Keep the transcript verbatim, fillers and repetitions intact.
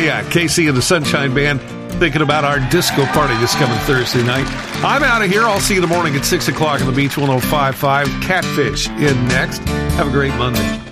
yeah, Casey and the Sunshine Band thinking about our disco party this coming Thursday night. I'm out of here. I'll see you in the morning at six o'clock on the Beach one oh five point five. Catfish in next. Have a great Monday.